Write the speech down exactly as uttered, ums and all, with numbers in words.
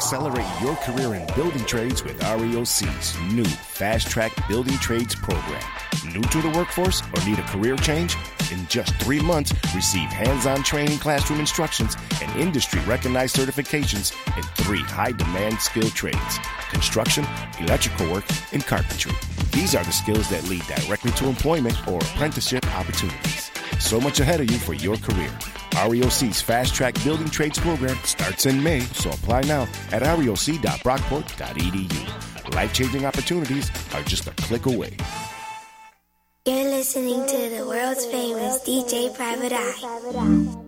Accelerate your career in building trades with R E O C's new Fast Track Building Trades program. New to the workforce or need a career change? In just three months, receive hands-on training, classroom instructions, and industry-recognized certifications in three high-demand skilled trades: construction, electrical work, and carpentry. These are the skills that lead directly to employment or apprenticeship opportunities. So much ahead of you for your career. R E O C's Fast Track Building Trades program starts in May, so apply now at reoc dot brockport dot e d u. Life-changing opportunities are just a click away. You're listening to the world's famous D J Private Eye.